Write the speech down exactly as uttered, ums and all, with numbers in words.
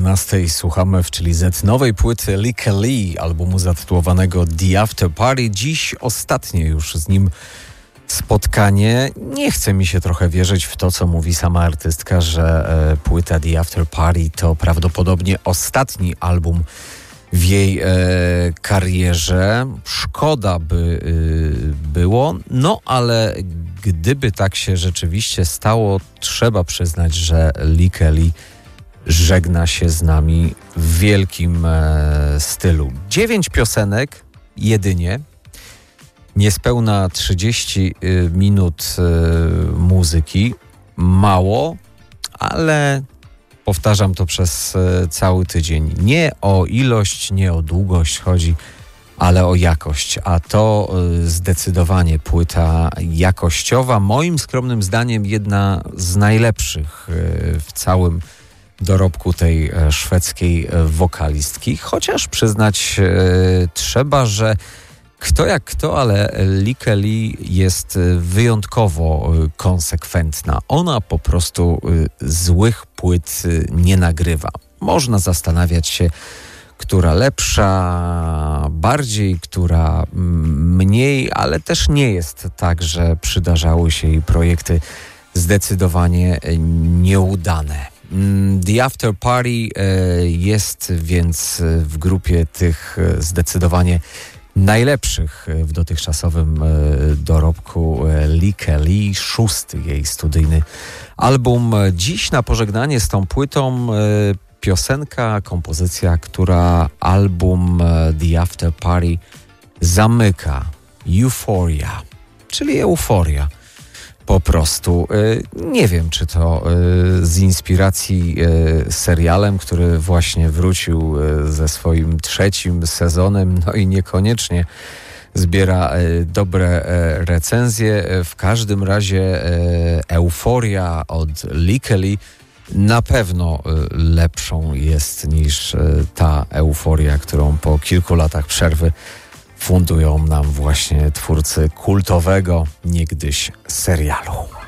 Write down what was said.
piętnastej słuchamy w Chili Z nowej płyty Lykke Li, albumu zatytułowanego The After Party. Dziś ostatnie już z nim spotkanie. Nie chce mi się trochę wierzyć w to, co mówi sama artystka, że e, płyta The After Party to prawdopodobnie ostatni album w jej e, karierze. Szkoda by e, było, no ale gdyby tak się rzeczywiście stało, trzeba przyznać, że Lykke Li żegna się z nami w wielkim e, stylu. Dziewięć piosenek jedynie, niespełna trzydzieści y, minut y, muzyki. Mało, ale powtarzam to przez y, cały tydzień. Nie o ilość, nie o długość chodzi, ale o jakość. A to y, zdecydowanie płyta jakościowa. Moim skromnym zdaniem jedna z najlepszych y, w całym dorobku tej e, szwedzkiej e, wokalistki, chociaż przyznać e, trzeba, że kto jak kto, ale Lykke Li jest wyjątkowo e, konsekwentna. Ona po prostu e, złych płyt e, nie nagrywa. Można zastanawiać się, która lepsza, bardziej, która m, mniej, ale też nie jest tak, że przydarzały się jej projekty zdecydowanie e, nieudane. The After Party jest więc w grupie tych zdecydowanie najlepszych w dotychczasowym dorobku Lykke Li, szósty jej studyjny album. Dziś na pożegnanie z tą płytą piosenka, kompozycja, która album The After Party zamyka. Euphoria, czyli euforia. Po prostu. Nie wiem, czy to z inspiracji serialem, który właśnie wrócił ze swoim trzecim sezonem, no i niekoniecznie zbiera dobre recenzje. W każdym razie euforia od Lykke Li na pewno lepszą jest niż ta euforia, którą po kilku latach przerwy fundują nam właśnie twórcy kultowego niegdyś serialu.